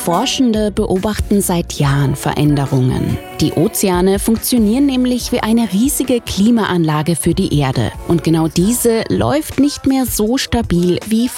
Forschende beobachten seit Jahren Veränderungen. Die Ozeane funktionieren nämlich wie eine riesige Klimaanlage für die Erde. Und genau diese läuft nicht mehr so stabil wie